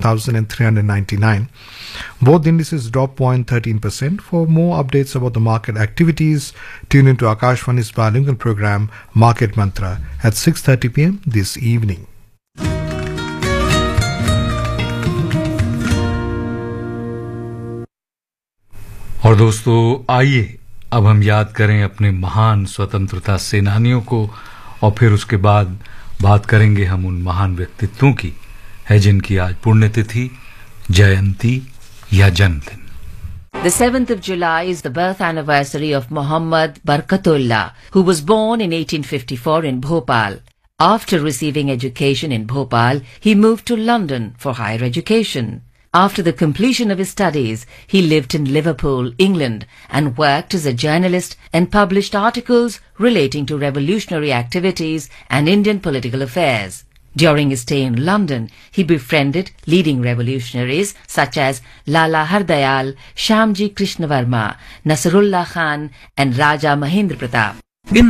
4,399. Both indices dropped 0.13%. For more updates about the market activities, tune into Akashvani's bilingual program Market Mantra at 6:30 p.m. this evening. और दोस्तों, आइए अब हम याद करें अपने महान स्वतंत्रता सेनानियों को और फिर उसके बाद बात करेंगे हम उन महान व्यक्तित्वों की है जिनकी आज पुण्यतिथि, जयंती या जन्मदिन. The 7th of July is the birth anniversary of Muhammad Barkatullah, who was born in 1854 in Bhopal. After receiving education in Bhopal, he moved to London for higher education. After the completion of his studies, he lived in Liverpool, England, and worked as a journalist and published articles relating to revolutionary activities and Indian political affairs. During his stay in London, he befriended leading revolutionaries such as Lala Hardayal, Shyamji Krishnavarma, Nasrullah Khan, and Raja Mahendra Pratap. In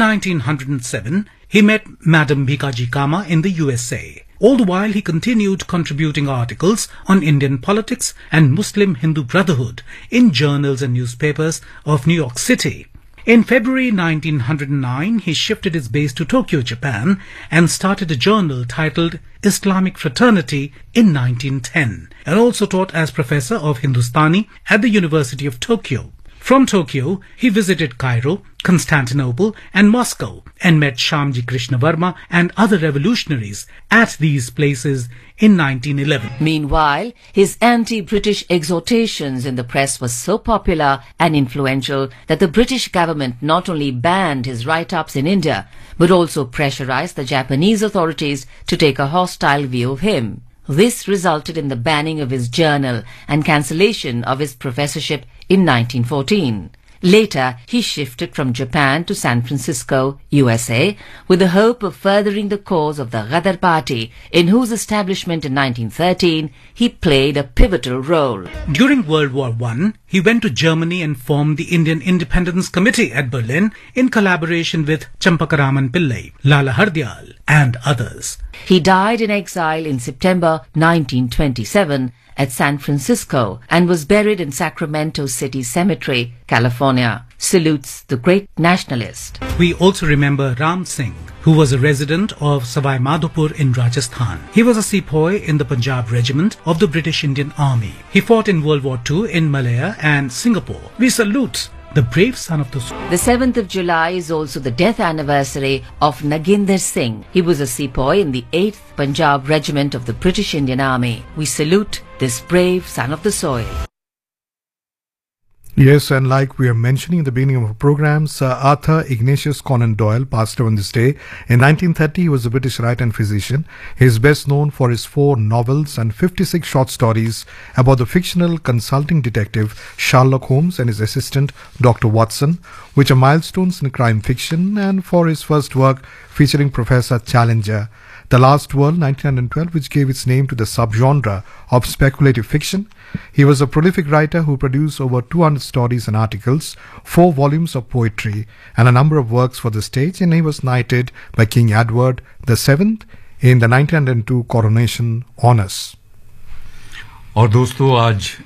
1907, he met Madam Bhikaji Cama in the USA. All the while, he continued contributing articles on Indian politics and Muslim-Hindu brotherhood in journals and newspapers of New York City. In February 1909, he shifted his base to Tokyo, Japan, and started a journal titled Islamic Fraternity in 1910, and also taught as professor of Hindustani at the University of Tokyo. From Tokyo, he visited Cairo, Constantinople, and Moscow, and met Shyamji Krishnavarma and other revolutionaries at these places in 1911. Meanwhile, his anti-British exhortations in the press were so popular and influential that the British government not only banned his write-ups in India, but also pressurized the Japanese authorities to take a hostile view of him. This resulted in the banning of his journal and cancellation of his professorship in 1914. Later, he shifted from Japan to San Francisco, USA, with the hope of furthering the cause of the Ghadar Party, in whose establishment in 1913 he played a pivotal role. During World War I, he went to Germany and formed the Indian Independence Committee at Berlin in collaboration with Champakaraman Pillai, Lala Hardayal, and others. He died in exile in September 1927 at San Francisco and was buried in Sacramento City Cemetery, California. Salutes the great nationalist. We also remember Ram Singh, who was a resident of Savai Madhopur in Rajasthan. He was a sepoy in the Punjab Regiment of the British Indian Army. He fought in World War II in Malaya and Singapore. We salute the brave son of the soil. The 7th of July is also the death anniversary of Naginder Singh. He was a sepoy in the 8th Punjab Regiment of the British Indian Army. We salute this brave son of the soil. Yes, and like we are mentioning in the beginning of our program, Sir Arthur Ignatius Conan Doyle passed away on this day. In 1930, he was a British writer and physician. He is best known for his 4 novels and 56 short stories about the fictional consulting detective Sherlock Holmes and his assistant Dr. Watson, which are milestones in crime fiction, and for his first work featuring Professor Challenger, The Last World, 1912, which gave its name to the subgenre of speculative fiction. He was a prolific writer who produced over 200 stories and articles, 4 volumes of poetry, and a number of works for the stage, and he was knighted by King Edward VII in the 1902 coronation honors. और दोस्तों, आज